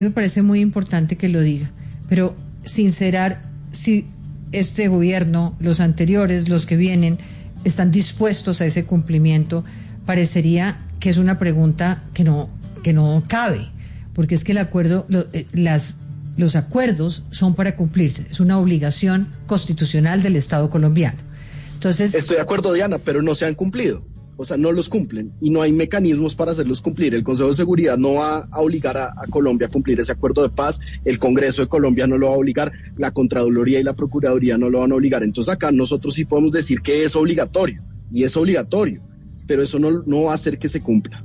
Me parece muy importante que lo diga, pero sincerar si este gobierno, los anteriores, los que vienen, están dispuestos a ese cumplimiento, parecería que es una pregunta que no cabe, porque es que el acuerdo, los acuerdos son para cumplirse, es una obligación constitucional del Estado colombiano. Entonces, estoy de acuerdo, Diana, pero no se han cumplido. O sea, no los cumplen y no hay mecanismos para hacerlos cumplir. El Consejo de Seguridad no va a obligar a Colombia a cumplir ese acuerdo de paz, el Congreso de Colombia no lo va a obligar, la Contraloría y la Procuraduría no lo van a obligar. Entonces acá nosotros sí podemos decir que es obligatorio, y es obligatorio, pero eso no va a hacer que se cumpla.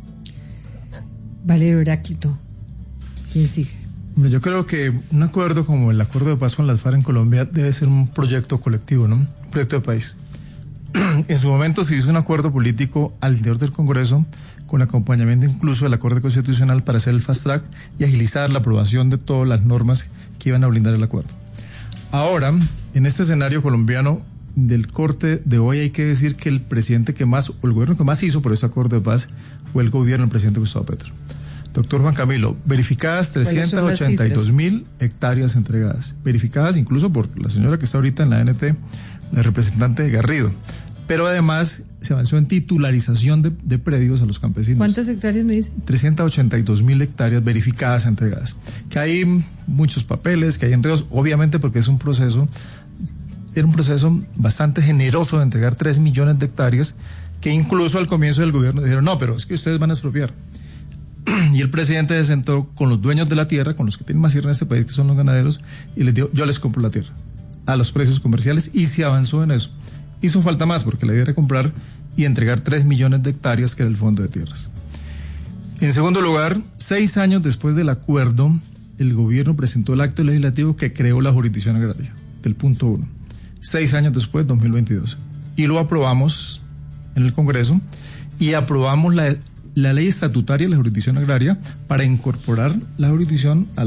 Valerio Heráclito, ¿quién sigue? Yo creo que un acuerdo como el acuerdo de paz con las FARC en Colombia debe ser un proyecto colectivo, ¿no? Un proyecto de país. En su momento se hizo un acuerdo político al interior del Congreso con acompañamiento incluso de la Corte Constitucional para hacer el fast track y agilizar la aprobación de todas las normas que iban a blindar el acuerdo. Ahora, en este escenario colombiano del corte de hoy, hay que decir que el presidente que más, o el gobierno que más hizo por ese acuerdo de paz fue el gobierno del presidente Gustavo Petro. Doctor Juan Camilo, verificadas 382.000 hectáreas entregadas, verificadas incluso por la señora que está ahorita en la ANT, la representante de Garrido. Pero además se avanzó en titularización de predios a los campesinos. ¿Cuántas hectáreas me dice? 382.000 hectáreas verificadas, entregadas. Que hay muchos papeles, que hay enredos, obviamente porque es un proceso, era un proceso bastante generoso de entregar 3 millones de hectáreas, que incluso al comienzo del gobierno dijeron, no, pero es que ustedes van a expropiar. Y el presidente se sentó con los dueños de la tierra, con los que tienen más tierra en este país, que son los ganaderos, y les dijo, yo les compro la tierra a los precios comerciales, y se avanzó en eso. Hizo falta más, porque la idea era comprar y entregar 3 millones de hectáreas, que era el fondo de tierras. En segundo lugar, 6 años después del acuerdo, el gobierno presentó el acto legislativo que creó la jurisdicción agraria, del punto 1. 6 años después, 2022. Y lo aprobamos en el Congreso, y aprobamos la ley estatutaria de la jurisdicción agraria para incorporar la jurisdicción a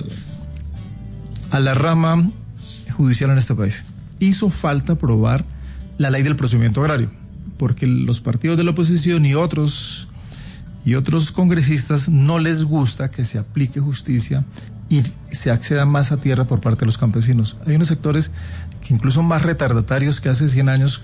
la rama judicial en este país. Hizo falta aprobar la ley del procedimiento agrario, porque los partidos de la oposición y otros congresistas no les gusta que se aplique justicia y se acceda más a tierra por parte de los campesinos. Hay unos sectores que incluso son más retardatarios que hace 100 años,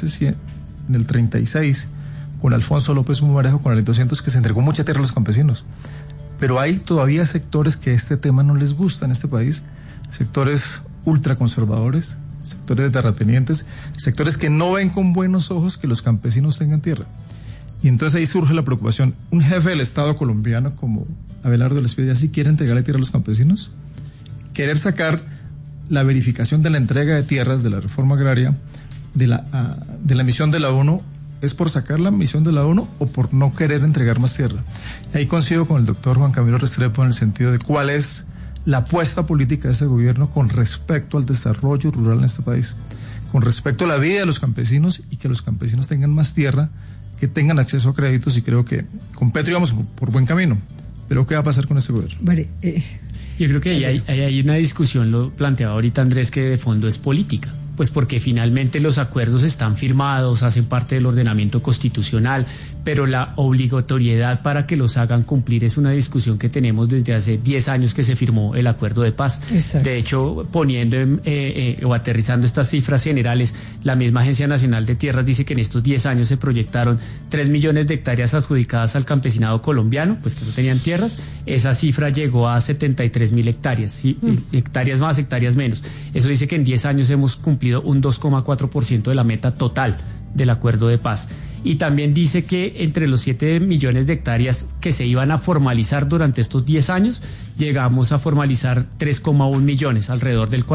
en el 36, con Alfonso López Mumarejo, con el 200, que se entregó mucha tierra a los campesinos. Pero hay todavía sectores que este tema no les gusta en este país, sectores ultraconservadores, sectores de terratenientes, sectores que no ven con buenos ojos que los campesinos tengan tierra. Y entonces ahí surge la preocupación. ¿Un jefe del Estado colombiano como Abelardo Lespedía sí quiere entregarle tierra a los campesinos? Querer sacar la verificación de la entrega de tierras de la reforma agraria de la misión de la ONU, ¿es por sacar la misión de la ONU o por no querer entregar más tierra? Y ahí coincido con el doctor Juan Camilo Restrepo en el sentido de cuál es la apuesta política de este gobierno con respecto al desarrollo rural en este país, con respecto a la vida de los campesinos y que los campesinos tengan más tierra, que tengan acceso a créditos, y creo que con Petro íbamos por buen camino. Pero ¿qué va a pasar con este gobierno? Vale, yo creo que hay una discusión, lo planteaba ahorita Andrés, que de fondo es política. Pues porque finalmente los acuerdos están firmados, hacen parte del ordenamiento constitucional, pero la obligatoriedad para que los hagan cumplir es una discusión que tenemos desde hace 10 años que se firmó el acuerdo de paz. Exacto. De hecho, poniendo o aterrizando estas cifras generales, la misma Agencia Nacional de Tierras dice que en estos 10 años se proyectaron 3 millones de hectáreas adjudicadas al campesinado colombiano, pues que no tenían tierras. Esa cifra llegó a 73.000 hectáreas, ¿sí? Hectáreas más, hectáreas menos. Eso dice que en 10 años hemos cumplido un 2,4% de la meta total del acuerdo de paz. Y también dice que entre los 7 millones de hectáreas que se iban a formalizar durante estos 10 años, llegamos a formalizar 3,1 millones, alrededor del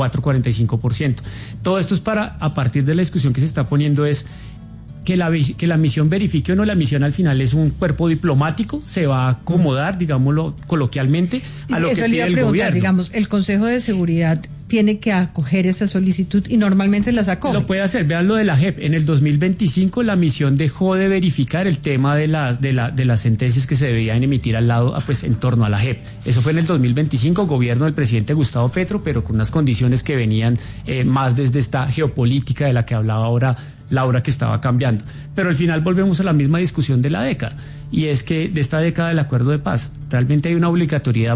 44-45%. Todo esto es para, a partir de la discusión que se está poniendo, es que la misión verifique o no. La misión al final es un cuerpo diplomático, se va a acomodar, digámoslo coloquialmente, a lo que pide el gobierno. Digamos, el Consejo de Seguridad tiene que acoger esa solicitud y normalmente las acoge. Lo puede hacer, vean lo de la JEP. En el 2025 la misión dejó de verificar el tema de las sentencias que se debían emitir al lado, pues en torno a la JEP. Eso fue en el 2025, gobierno del presidente Gustavo Petro, pero con unas condiciones que venían más desde esta geopolítica de la que hablaba ahora Laura que estaba cambiando. Pero al final volvemos a la misma discusión de la década, y es que de esta década del acuerdo de paz, realmente hay una obligatoriedad